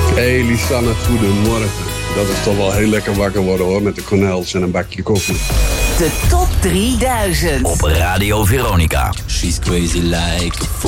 Hey Lisanne, goedemorgen. Dat is toch wel heel lekker wakker worden hoor, met de Cornels en een bakje koffie. De top 3000 op Radio Veronica. She's crazy like a fool.